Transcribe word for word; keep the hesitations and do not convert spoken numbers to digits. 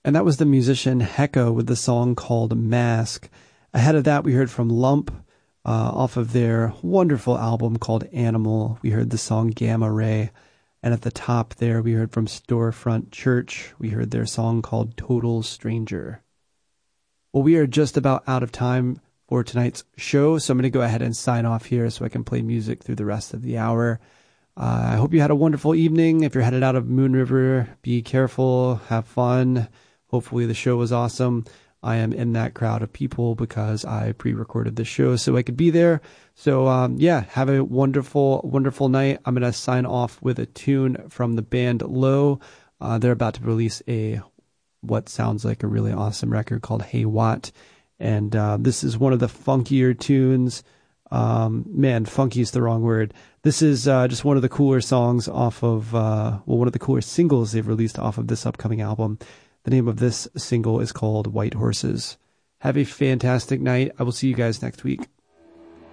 And that was the musician Hecka with the song called Mask. Ahead of that, we heard from Lump uh, off of their wonderful album called Animal. We heard the song Gamma Ray. And at the top there, we heard from Storefront Church. We heard their song called Total Stranger. Well, we are just about out of time for tonight's show, so I'm going to go ahead and sign off here so I can play music through the rest of the hour. Uh, I hope you had a wonderful evening. If you're headed out of Moon River, be careful, have fun. Hopefully the show was awesome. I am in that crowd of people because I pre-recorded the show so I could be there. So um, yeah, have a wonderful, wonderful night. I'm going to sign off with a tune from the band Low. Uh, they're about to release a what sounds like a really awesome record called Hey Watt. And uh, this is one of the funkier tunes. Um, man, funky is the wrong word. This is uh, just one of the cooler songs off of, uh, well, one of the cooler singles they've released off of this upcoming album. The name of this single is called White Horses. Have a fantastic night. I will see you guys next week.